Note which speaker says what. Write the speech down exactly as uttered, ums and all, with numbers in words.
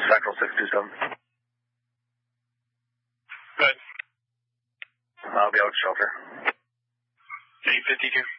Speaker 1: Central six two seven.
Speaker 2: Good.
Speaker 1: I'll be out shelter.
Speaker 2: eight fifty-two.